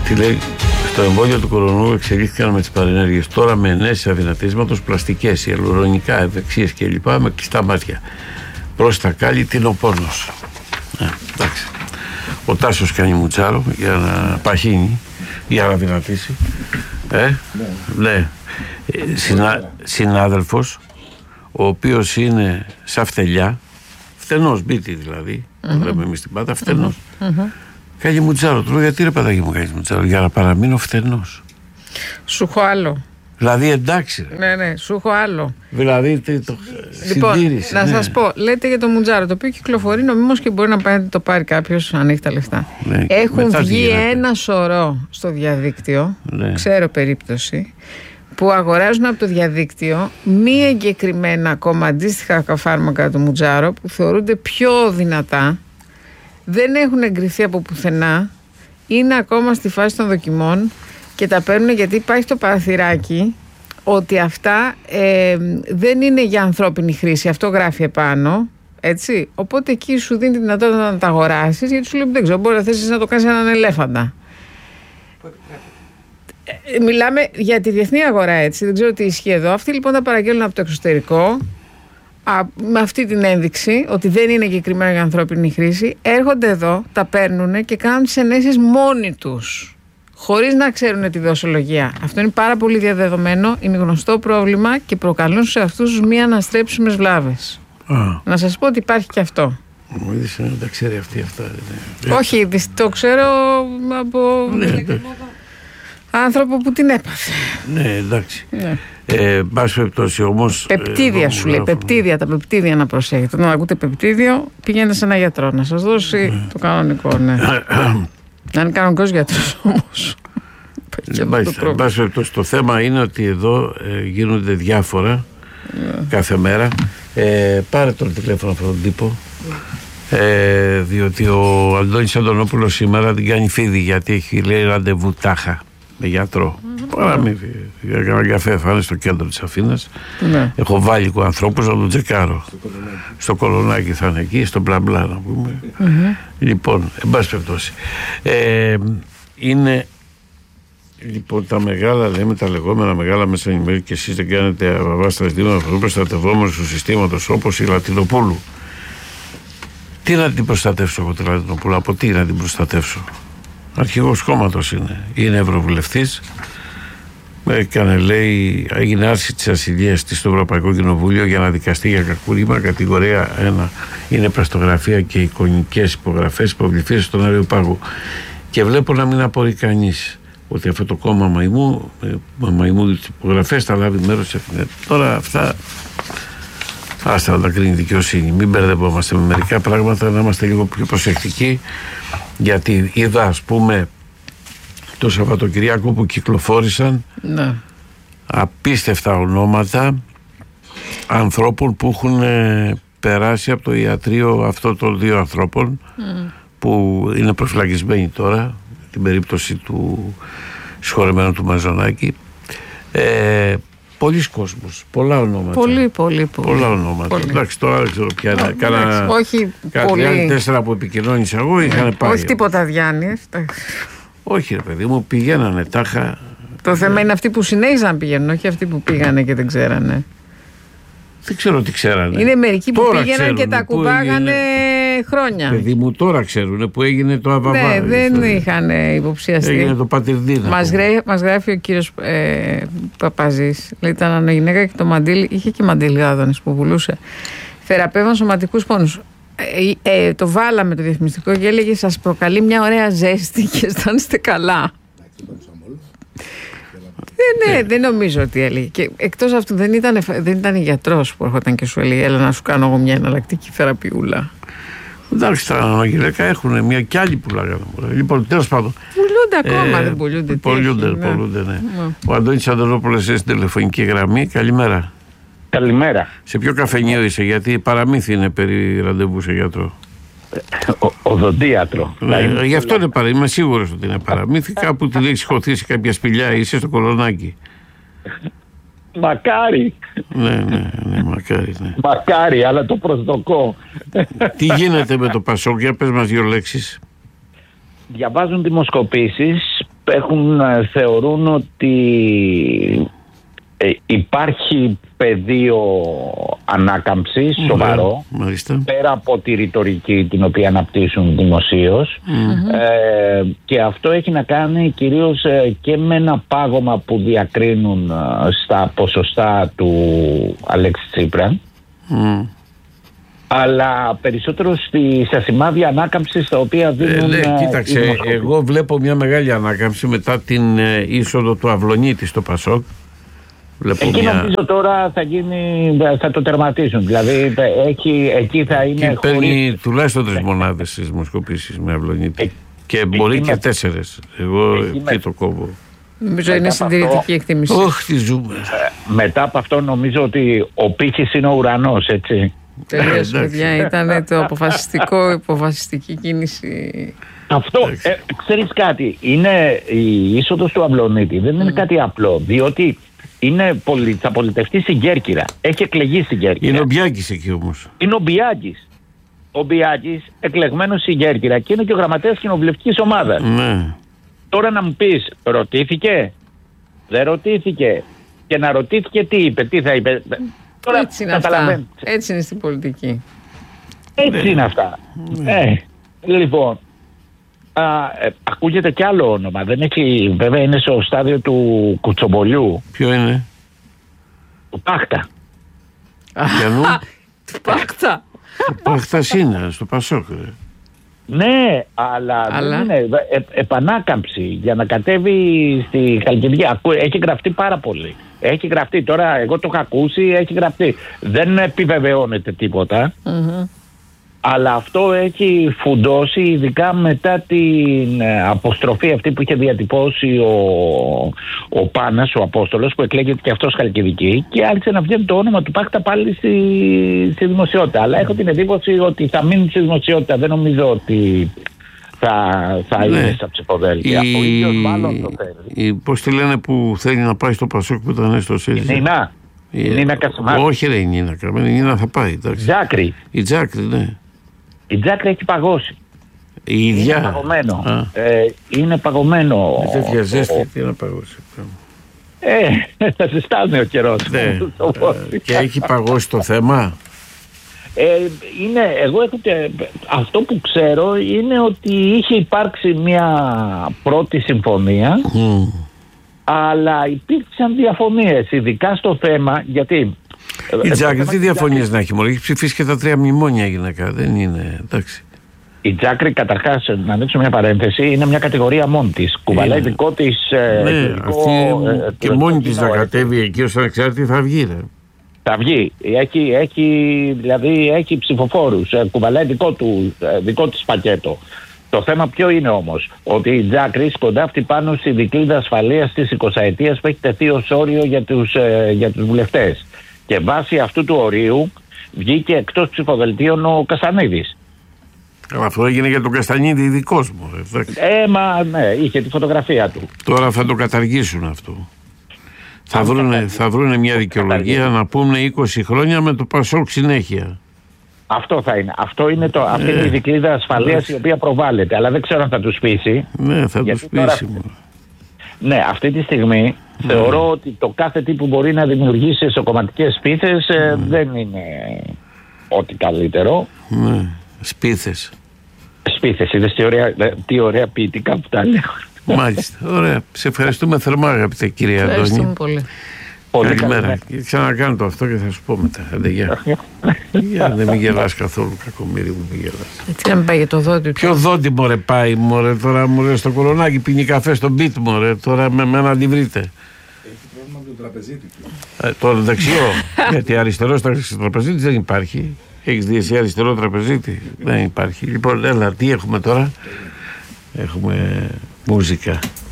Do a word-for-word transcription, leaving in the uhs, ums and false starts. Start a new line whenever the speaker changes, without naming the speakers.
Τι λέει, στο εμβόλιο του κορονοϊού εξελίχθηκαν με τις παρενέργειες. Τώρα με ενέσεις αδυνατίσματος, πλαστικές, ιαλουρονικά, ευεξίες κλπ. Με κλειστά μάτια. Προς τα κάλλη τινοπόνος. Ε, εντάξει. Ο Τάσος κάνει μουτσάρο για να παχύνει, για να δυνατήσει. Ε, ναι. ναι. Συνα, συνάδελφος, ο οποίος είναι σαν φτελιά, φτενός μπίτι δηλαδή, mm-hmm. λέμε εμείς την πάντα, φτενός. Mm-hmm. Κάνει μουτσάρο. Του λέω, γιατί ρε παιδάκι μου κάνεις μουτσάρο? Για να παραμείνω φτενός.
Σου έχω άλλο.
Δηλαδή εντάξει ρε.
Ναι, ναι, σου έχω άλλο.
Δηλαδή το
λοιπόν,
συντήρηση.
Να
ναι.
σας πω, λέτε για το μουτζάρο, το οποίο κυκλοφορεί νομίμως και μπορεί να πάει να το πάρει κάποιος αν έχει τα λεφτά.
Ναι,
έχουν βγει ένα σωρό στο διαδίκτυο, ναι. ξέρω περίπτωση, που αγοράζουν από το διαδίκτυο μη εγκεκριμένα ακόμα αντίστοιχα φάρμακα του μουτζάρο που θεωρούνται πιο δυνατά, δεν έχουν εγκριθεί από πουθενά, είναι ακόμα στη φάση των δοκιμών και τα παίρνουν γιατί υπάρχει το παραθυράκι ότι αυτά ε, δεν είναι για ανθρώπινη χρήση, αυτό γράφει επάνω, έτσι, οπότε εκεί σου δίνει τη δυνατότητα να τα αγοράσεις, γιατί σου λέει δεν ξέρω, μπορεί να θέσεις να το κάνεις έναν ελέφαντα. ε, μιλάμε για τη διεθνή αγορά, έτσι, δεν ξέρω τι ισχύει εδώ. Αυτοί λοιπόν τα παραγγέλνουν από το εξωτερικό α, με αυτή την ένδειξη ότι δεν είναι εγκεκριμένο για ανθρώπινη χρήση, έρχονται εδώ, τα παίρνουν και κάνουν τις ενέσεις μόνοι τους, χωρίς να ξέρουν τη δοσολογία. Αυτό είναι πάρα πολύ διαδεδομένο, είναι γνωστό πρόβλημα και προκαλούν σε αυτούς μη αναστρέψιμες βλάβες. Α. Να σας πω ότι υπάρχει και αυτό.
Μου είδες να τα ξέρει αυτή αυτά. Ναι.
Όχι, το ξέρω από ναι, άνθρωπο που την έπαθε.
Ναι, εντάξει. Ναι. Ε, μπας περιπτώσει όμως...
Πεπτίδια ε, σου λέει, πεπτίδια, τα πεπτίδια να προσέχετε. Όταν ακούτε πεπτίδιο, πηγαίνετε σε ένα γιατρό να σας δώσει ναι. το κανονικό, ναι. Να είναι κανονικός γιατρός όμως.
Εν πάση περιπτώσει, το θέμα είναι ότι εδώ ε, γίνονται διάφορα yeah. κάθε μέρα. Ε, πάρε τον τηλέφωνο αυτόν τον τύπο. Yeah. Ε, διότι ο Αντώνης Αντωνόπουλος σήμερα την κάνει φίδι γιατί έχει λέει ραντεβού τάχα με γιατρό. Mm-hmm. Παραμύθι. Για κανένα καφέ θα είναι στο κέντρο της Αθήνας. Yeah. Έχω βάλει ανθρώπους να τον τσεκάρω. Στο Κολονάκι θα είναι εκεί, στο μπλα μπλα να πούμε. Mm-hmm. Λοιπόν, εν πάση περιπτώσει. Ε, είναι λοιπόν τα μεγάλα, λέμε τα λεγόμενα μεγάλα μέσα ενημέρωση και εσείς δεν κάνετε αβάστα ζητήματα προστατευόμενους του συστήματος όπως η Λατινοπούλου. Τι να την προστατεύσω εγώ τη Λατινοπούλου, από τι να την προστατεύσω? Αρχηγός κόμματος είναι, είναι ευρωβουλευτής. Έκανε, λέει, έγινε άρση της ασυλίας της στο Ευρωπαϊκό Κοινοβούλιο για να δικαστεί για κακούργημα. Κατηγορία ένα είναι πλαστογραφία και εικονικές υπογραφές υποβληθείς στον Αριοπάγο. Και βλέπω να μην απορεί κανείς ότι αυτό το κόμμα μαϊμού, μαϊμού τις υπογραφές θα λάβει μέρος σε αυτήν. Τώρα αυτά άστα να τα κρίνει η δικαιοσύνη. Μην μπερδευόμαστε με μερικά πράγματα, να είμαστε λίγο πιο προσεκτικοί, γιατί είδα ας πούμε το Σαββατοκυριακό που κυκλοφόρησαν ναι. απίστευτα ονόματα ανθρώπων που έχουν ε, περάσει από το ιατρείο αυτό των δύο ανθρώπων mm. που είναι προφυλακισμένοι τώρα, την περίπτωση του συγχωρεμένου του Μαζονάκη. Ε, πολλοί κόσμος, πολλά ονόματα.
Πολύ, πολύ, πολύ.
Πολλά ονόματα. Πολύ. Εντάξει, τώρα δεν ξέρω ποια είναι. Κάνα,
όχι
κάτι
πολύ.
Άλλοι τέσσερα που επικοινώνησα εγώ είχαν πάει.
Όχι τίποτα Διάννης.
Όχι ρε παιδί μου, πηγαίνανε τάχα.
Το θέμα είναι αυτοί που συνέχιζαν να πηγαίνουν, όχι αυτοί που πήγανε και δεν ξέρανε.
Δεν ξέρω τι ξέρανε.
Είναι μερικοί που
τώρα
πήγαιναν και τα κουπάγανε έγινε... χρόνια.
Παιδί μου, τώρα ξέρουν που έγινε το αβαβάρι.
Ναι, δεν είχαν υποψιαστεί.
Έγινε το πατερδίνα.
Μας, γρέ... Μας γράφει ο κύριος ε, Παπαζής. Λέει, ήταν γυναίκα και το μαντίλι, είχε και μαντίλι Άδωνης που βουλούσε. Θεραπεύαν σωματικούς πόνους. Ε, ε, το βάλαμε το διαφημιστικό και έλεγε σας προκαλεί μια ωραία ζέστη και αισθάνεστε καλά. Ε, ναι, δεν νομίζω ότι έλεγε. Και εκτός αυτού δεν ήταν, δεν ήταν γιατρός που έρχονταν και σου έλεγε έλα να σου κάνω εγώ μια εναλλακτική θεραπείουλα.
Εντάξει, τα αναγγελέκα έχουν μια κι άλλη που λέγανε. Λοιπόν, τέλος πάντων.
Πουλούνται ακόμα, ε, δεν πουλούνται.
Πουλούνται, πουλούνται, ναι. ναι. Ο Αντώνης Αντωνόπουλος είναι στην τηλεφωνική γραμμή. Καλημέρα.
Καλημέρα.
Σε ποιο καφενείο είσαι, γιατί παραμύθι είναι περί ραντεβού σε γιατρό?
Ο, οδοντίατρο.
Ναι, γι' αυτό είναι παραμύθι. Είμαι σίγουρος ότι είναι παραμύθι. Κάπου την έχει χωθήσει κάποια σπηλιά, είσαι στο Κολονάκι.
Μακάρι.
Ναι, ναι, ναι, μακάρι. Ναι.
Μακάρι, αλλά το προσδοκώ.
Τι γίνεται με το Πασόκ, για πες μας δύο λέξεις.
Διαβάζουν δημοσκοπήσεις έχουν, θεωρούν ότι ε, υπάρχει πεδίο ανάκαμψης σοβαρό,
μάλιστα,
πέρα από τη ρητορική την οποία αναπτύσσουν δημοσίως, mm-hmm. ε, και αυτό έχει να κάνει κυρίως ε, και με ένα πάγωμα που διακρίνουν ε, στα ποσοστά του Αλέξη Τσίπρα, mm. αλλά περισσότερο στη, στα σημάδια ανάκαμψης τα οποία δίνουν...
Ε, ναι, κοίταξε, εγώ βλέπω μια μεγάλη ανάκαμψη μετά την ε, είσοδο του Αυλονίτη στο Πασόκ. Βλέπω
εκεί
μια... νομίζω
τώρα θα, γίνει, θα το τερματίσουν. Δηλαδή εκεί, εκεί θα είναι.
Και παίρνει χωρίς... τουλάχιστον τρεις μονάδες στις δημοσκοπήσεις με Αυλονίτη. Ε, και μπορεί και με... τέσσερες. Εγώ εκεί με... το κόβω.
Νομίζω είναι συντηρητική αυτό... εκτίμηση.
Όχι, τι ζούμε.
Ε, μετά από αυτό νομίζω ότι ο πύχης είναι ο ουρανός, έτσι.
Τελείως, παιδιά, ήταν το αποφασιστικό, υποφασιστική κίνηση.
Αυτό, ε, ξέρεις κάτι, είναι η είσοδος του Αυλονίτη, δεν είναι mm. κάτι απλό, διότι είναι πολι... θα πολιτευτεί στην Κέρκυρα. Έχει εκλεγεί στην Κέρκυρα.
Είναι ο Μπιάκης εκεί όμως.
Είναι ο Μπιάκης. Ο Μπιάκης εκλεγμένος στην Κέρκυρα και είναι και ο γραμματέας κοινοβουλευτικής ομάδας.
Ναι.
Τώρα να μου πεις, ρωτήθηκε, δεν ρωτήθηκε, και να ρωτήθηκε τι είπε, τι θα είπε.
Τώρα έτσι είναι αυτά. Έτσι είναι στην πολιτική.
Έτσι ναι. είναι αυτά. Ναι. Ε, λοιπόν, α, ε, ακούγεται κι άλλο όνομα. Δεν έχει, βέβαια είναι στο στάδιο του Κουτσομπολιού.
Ποιο είναι?
Του Πάχτα.
Ποιανού?
Του Πάχτα.
Του Πάχτα είναι, στο Πασόκ.
Ναι, αλλά, αλλά... δεν είναι ε, επανάκαμψη για να κατέβει στη Χαλκιδική. Έχει γραφτεί πάρα πολύ. Έχει γραφτεί, τώρα εγώ το έχω ακούσει, έχει γραφτεί. Δεν επιβεβαιώνεται τίποτα. Mm-hmm. Αλλά αυτό έχει φουντώσει, ειδικά μετά την αποστροφή αυτή που είχε διατυπώσει ο, ο Πάνας, ο Απόστολος, που εκλέγεται και αυτός Χαλκιδική, και άρχισε να βγαίνει το όνομα του Πάχτα πάλι στη, στη δημοσιότητα. Αλλά έχω την εντύπωση ότι θα μείνει στη δημοσιότητα. Δεν νομίζω ότι θα, θα ναι. είναι στα ψηφοδέλτια.
Η...
Ο ίδιος μάλλον το θέλει.
Πώς τη λένε που θέλει να πάει στο Πασόκ που ήταν στο ΣΥΡΙΖΑ?
Η Νίνα. Η, η Νίνα Κασιμάρη.
Όχι ρε, η Νίνα. Η Νίνα θα πάει.
Τζάκρη.
Η Τζάκρη, ναι.
Η Τζάκρη έχει παγώσει.
Η ίδια.
Είναι παγωμένο. Ε, είναι παγωμένο.
Με τέτοια ζέστη, τι να παγώσει.
Ε, θα ζεστάνει ο καιρός.
Ναι. ε, και έχει παγώσει το θέμα.
Ε, είναι, εγώ έχω, αυτό που ξέρω είναι ότι είχε υπάρξει μια πρώτη συμφωνία, mm. αλλά υπήρξαν διαφωνίες, ειδικά στο θέμα, γιατί...
Η Τζάκρη τι διαφωνίες να έχει μόνο, έχει ψηφίσει και τα τρία μνημόνια η γυναίκα, δεν είναι, εντάξει.
Η Τζάκρη, καταρχάς, να ανοίξω μια παρένθεση, είναι μια κατηγορία μόνη της. Κουβαλάει δικό της...
Ναι,
ε,
αυτή ε, και μόνη της να κατέβει εκεί ως ανεξάρτητη θα βγει, ρε.
Θα βγει. Έχει, έχει, δηλαδή έχει ψηφοφόρους, ε, κουβαλάει δικό, του, ε, δικό της πακέτο. Το θέμα ποιο είναι όμως? Ότι η Τζάκρη σκοντάφτει πάνω στη δικλείδα ασφαλείας της εικοσαετίας που έχει τεθεί ως όριο για τους, ε, για τους βουλευτές. Και βάσει αυτού του ορίου βγήκε εκτός ψηφοδελτίων ο Καστανίδης.
Αυτό έγινε για τον Καστανίδη ειδικός μου.
Ε, μα ναι, είχε τη φωτογραφία του.
Τώρα θα το καταργήσουν αυτό. Θα βρούνε, θα βρούνε μια δικαιολογία να πούμε είκοσι χρόνια με το Πασόκ συνέχεια. Αυτό θα είναι. Αυτό είναι το, αυτή είναι η δικλείδα ασφαλείας η οποία προβάλλεται. Αλλά δεν ξέρω αν θα τους πείσει. Ναι, θα τους πείσει. Τώρα... Ναι, αυτή τη στιγμή mm. θεωρώ ότι το κάθε τι που μπορεί να δημιουργήσει εσωκομματικές σπίθες mm. ε, δεν είναι ό,τι καλύτερο. Ναι, σπίθες.
Σπίθες, είδες τι ωραία, τι ωραία ποιητικά που τα λέω.
Μάλιστα, ωραία. Σε ευχαριστούμε θερμά, αγαπητέ κύριε Αντώνη.
Ευχαριστούμε πολύ.
Πολύ
καλημέρα. Ξανακάνω το αυτό και θα σου πω μετά. Άντε, γεια. Γεια, δεν με γελάς καθόλου, κακομοίρη μου, μην γελάς.
Έτσι να μην πάει για το δόντι του.
Ποιο δόντι μωρέ πάει, μωρέ, τώρα μωρέ στο κολονάκι πίνει καφέ στο μπιτ, μωρέ, τώρα με μένα τη βρείτε.
Έχει πρόβλημα με το τραπεζίτη.
Ε, το δεξιό, γιατί αριστερό τραπεζίτη δεν υπάρχει. Έχεις δει εσύ αριστερό τραπεζίτη? Δεν υπάρχει. Λοιπόν, έλα, τι έχουμε τώρα? Έχουμε μουσικά.